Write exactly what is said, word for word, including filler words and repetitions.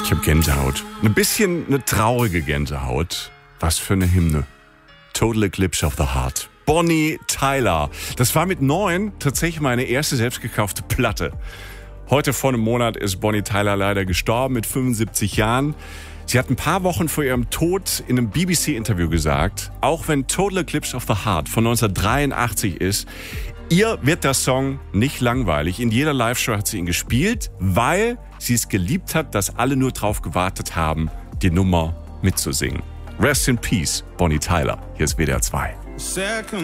Ich habe Gänsehaut. Ein bisschen eine traurige Gänsehaut. Was für eine Hymne. Total Eclipse of the Heart. Bonnie Tyler. Das war mit neun tatsächlich meine erste selbst gekaufte Platte. Heute vor einem Monat ist Bonnie Tyler leider gestorben mit fünfundsiebzig Jahren. Sie hat ein paar Wochen vor ihrem Tod in einem B B C-Interview gesagt, auch wenn Total Eclipse of the Heart von neunzehnhundertdreiundachtzig ist, ihr wird der Song nicht langweilig. In jeder Live-Show hat sie ihn gespielt, weil sie es geliebt hat, dass alle nur drauf gewartet haben, die Nummer mitzusingen. Rest in Peace, Bonnie Tyler. Hier ist W D R zwei.